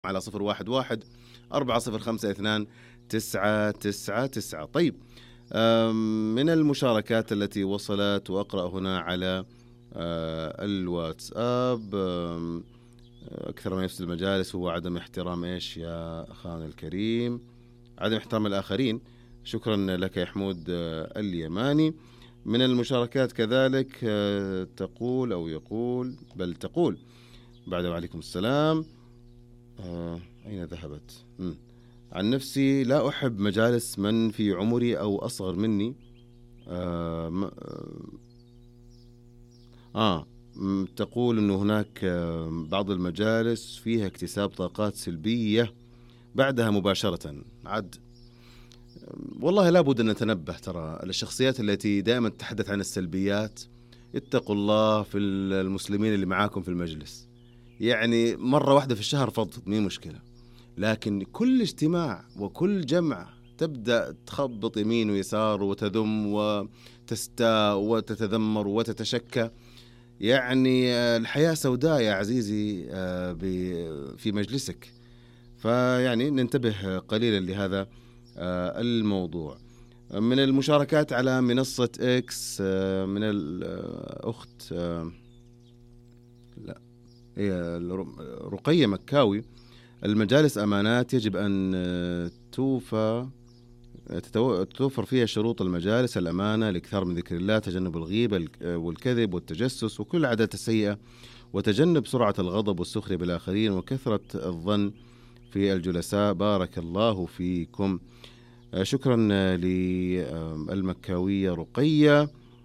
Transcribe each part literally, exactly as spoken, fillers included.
على صفر واحد واحد أربعة صفر خمسة اثنان تسعة تسعة تسعة. طيب، من المشاركات التي وصلت وأقرأ هنا على الواتساب. أكثر ما يفسد المجالس هو عدم احترام إيش يا أخانا الكريم؟ عدم احترام الآخرين. شكرا لك يا حمود اليماني. من المشاركات كذلك تقول أو يقول بل تقول بعد وعليكم السلام. آه، أين ذهبت؟ م. عن نفسي لا أحب مجالس من في عمري أو أصغر مني. آه, م... آه تقول أنه هناك بعض المجالس فيها اكتساب طاقات سلبية بعدها مباشرة. عد والله لابد أن نتنبه ترى الشخصيات التي دائما تتحدث عن السلبيات. اتقوا الله في المسلمين اللي معاكم في المجلس، يعني مرة واحدة في الشهر فضفض مين مشكلة، لكن كل اجتماع وكل جمع تبدأ تخبط يمين ويسار وتذم وتستاء وتتذمر وتتشكى. يعني الحياة سوداء يا عزيزي في مجلسك، فيعني ننتبه قليلا لهذا الموضوع. من المشاركات على منصة إكس من الأخت لا هي رقية مكاوي. المجالس أمانات يجب أن توفى توفر فيها شروط المجالس الأمانة، الإكثار من ذكر الله، تجنب الغيبة والكذب والتجسس وكل العادات السيئة، وتجنب سرعة الغضب والسخرية بالآخرين، وكثرة الظن في الجلساء. بارك الله فيكم. شكرا للمكاوية رقية.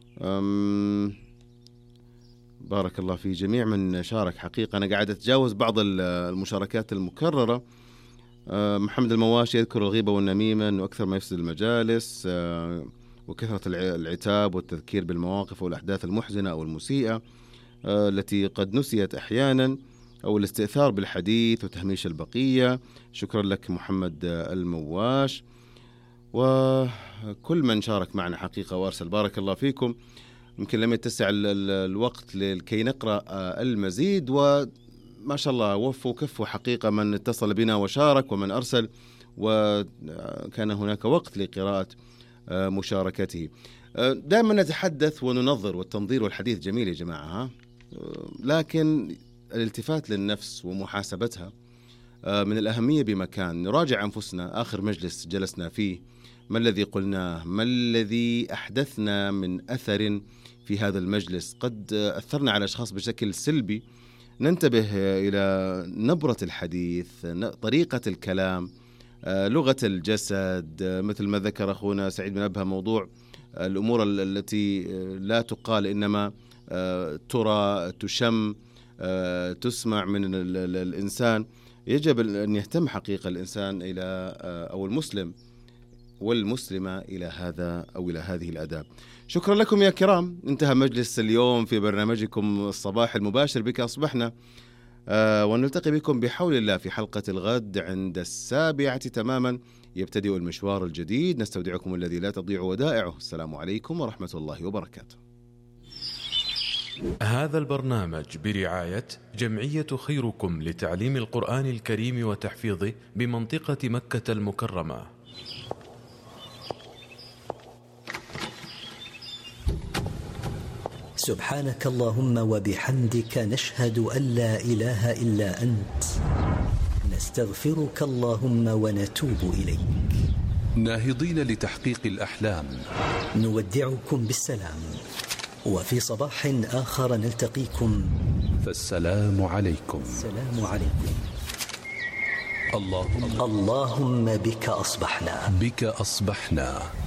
بارك الله في جميع من شارك. حقيقة أنا قاعد أتجاوز بعض المشاركات المكررة. محمد المواشي يذكر الغيبة والنميمة أنه أكثر ما يفسد المجالس، وكثرة العتاب والتذكير بالمواقف والأحداث المحزنة أو المسيئة التي قد نسيت أحيانا، أو الاستئثار بالحديث وتهميش البقية. شكرا لك محمد المواش وكل من شارك معنا حقيقة وأرسل. بارك الله فيكم. يمكن لم يتسع الوقت لكي نقرأ المزيد، وما شاء الله وفوا كفوا حقيقة من اتصل بنا وشارك ومن أرسل، وكان هناك وقت لقراءة مشاركته. دائما نتحدث وننظر، والتنظير والحديث جميل يا جماعة، ها؟ لكن الالتفات للنفس ومحاسبتها من الأهمية بمكان. نراجع أنفسنا، آخر مجلس جلسنا فيه ما الذي قلناه، ما الذي أحدثنا من أثر في هذا المجلس. قد أثرنا على أشخاص بشكل سلبي. ننتبه إلى نبرة الحديث، طريقة الكلام، لغة الجسد، مثل ما ذكر أخونا سعيد بن أبها، موضوع الأمور التي لا تقال إنما ترى، تشم، تسمع من الإنسان. يجب أن يهتم حقيقة الإنسان إلى أو المسلم والمسلمة إلى هذا أو إلى هذه الآداب. شكرا لكم يا كرام. انتهى مجلس اليوم في برنامجكم الصباح المباشر بك أصبحنا، آه ونلتقي بكم بحول الله في حلقة الغد عند السابعة تماما. يبتدئ المشوار الجديد. نستودعكم الذي لا تضيع ودائعه. السلام عليكم ورحمة الله وبركاته. هذا البرنامج برعاية جمعية خيركم لتعليم القرآن الكريم وتحفيظه بمنطقة مكة المكرمة. سبحانك اللهم وبحمدك، نشهد أن لا إله إلا أنت، نستغفرك اللهم ونتوب إليك. ناهضين لتحقيق الأحلام، نودعكم بالسلام، وفي صباح آخر نلتقيكم، فالسلام عليكم. السلام عليكم. اللهم اللهم بك أصبحنا بك أصبحنا